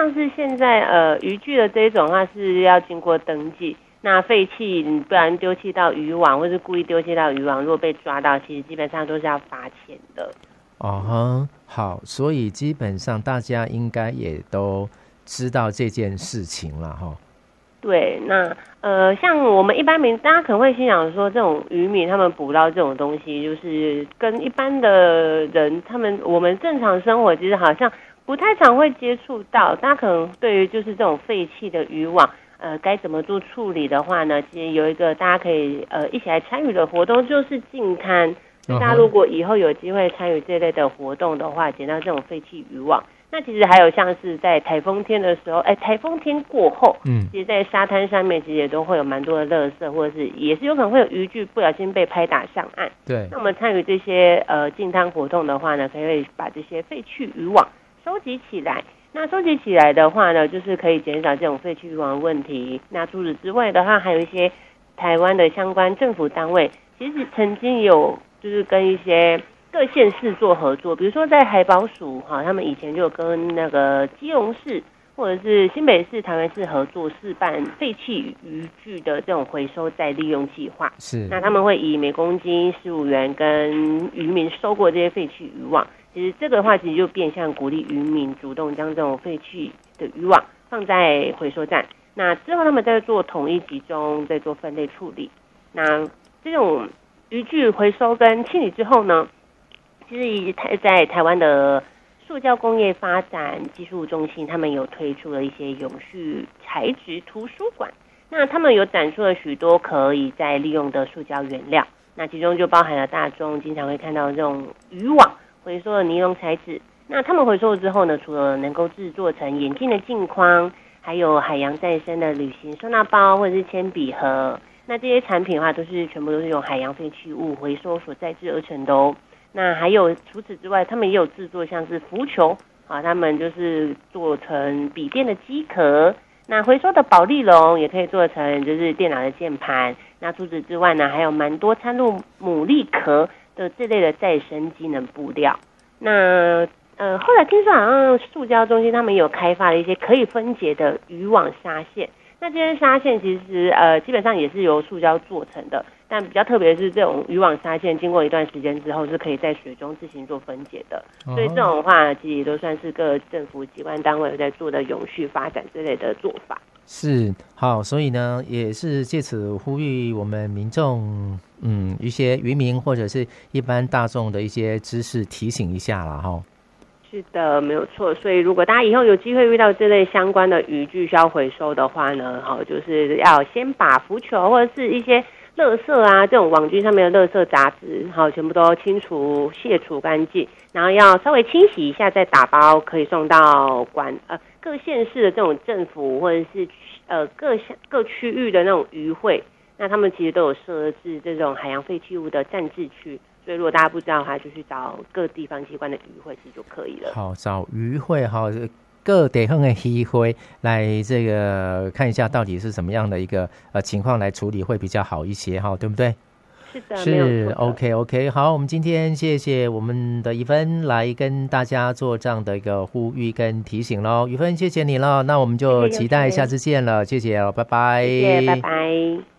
像是现在渔具的这一种的话是要经过登记，那废弃你不然丢弃到渔网，或是故意丢弃到渔网，如果被抓到，其实基本上都是要罚钱的。 好，所以基本上大家应该也都知道这件事情了哈。对， 那像我们一般大家可能会心想说，这种渔民他们捕捞这种东西，就是跟一般的人我们正常生活其实好像不太常会接触到。大家可能对于就是这种废弃的渔网，该怎么做处理的话呢？其实有一个大家可以一起来参与的活动，就是净滩。大家如果以后有机会参与这类的活动的话，捡到这种废弃渔网，那其实还有像是在台风天的时候，台风天过后，其实在沙滩上面其实也都会有蛮多的垃圾，或者是也是有可能会有渔具不小心被拍打上岸。 对， 那我们参与这些净滩活动的话呢，可以把这些废弃渔网收集起来。那收集起来的话呢，就是可以减少这种废弃渔网的问题。那除此之外的话，还有一些台湾的相关政府单位，其实曾经有就是跟一些各县市做合作，比如说在海保署他们以前就有跟那个基隆市或者是新北市、桃园市合作示范废弃渔具的这种回收再利用计划。 是， 那他们会以每公斤15元跟渔民收过这些废弃渔网。其实这个的话，其实就变相鼓励渔民主动将这种废弃的渔网放在回收站。那之后他们再做统一集中，再做分类处理。那这种渔具回收跟清理之后呢，其实在台湾的塑胶工业发展技术中心，他们有推出了一些永续材质图书馆。那他们有展出了许多可以再利用的塑胶原料，那其中就包含了大众经常会看到这种渔网回收的尼龙材质。那他们回收了之后呢，除了能够制作成眼镜的镜框，还有海洋再生的旅行收纳包或者是铅笔盒。那这些产品的话，全部都是用海洋废弃物回收所再制而成的哦。那还有除此之外，他们也有制作像是浮球他们就是做成笔电的机壳。那回收的保丽龙也可以做成就是电脑的键盘。那除此之外呢，还有蛮多掺入牡蛎壳的这类的再生机能布料。那后来听说好像塑胶中心他们有开发了一些可以分解的渔网纱线。那这些纱线其实基本上也是由塑胶做成的，但比较特别的是这种渔网纱线经过一段时间之后是可以在水中自行做分解的。所以这种的话其实也都算是各政府机关单位有在做的永续发展之类的做法。是， 好，所以呢也是借此呼吁我们民众一些渔民或者是一般大众的一些知识提醒一下啦齁。 是的，没有错。所以如果大家以后有机会遇到这类相关的渔具需要回收的话呢，就是要先把浮球或者是一些垃圾啊，这种网具上面的垃圾杂质全部都清除卸除干净，然后要稍微清洗一下再打包，可以送到各县市的这种政府或者是各区域的那种渔会。那他们其实都有设置这种海洋废弃物的暂置区，所以如果大家不知道的话，就去找各地方机关的渔会其实就可以了。 好，找渔会各地方的渔会来这个看一下到底是什么样的一个情况来处理会比较好一些对不对？ 是的，没有错的。OK， 好，我们今天谢谢我们的怡芬来跟大家做这样的一个呼吁跟提醒咯。怡芬，谢谢你了，那我们就期待下次见了，谢谢，拜拜。 谢谢，拜拜。